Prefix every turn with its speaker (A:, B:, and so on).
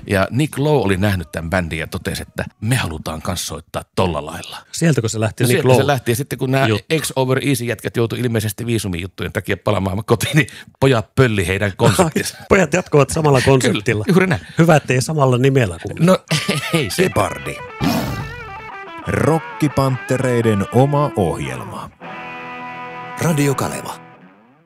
A: Ja Nick Lowe oli nähnyt tämän bändin ja totesi, että me halutaan kans soittaa tolla lailla.
B: Sieltäkö se lähti Nick
A: Lowe?
B: Lowe?
A: Se lähti ja sitten kun nämä X Over Easy jätkät joutui ilmeisesti viisumijuttujen takia palaamaan kotiin, niin pojat pölli heidän konseptinsa.
B: Pojat jatkuvat samalla konseptilla.
A: Kyllä, juuri näin.
B: Hyvä, ettei samalla nimellä kuin.
A: No ei se.
C: Jeopardy. Rokkipanttereiden oma ohjelma.
D: Radio Kaleva.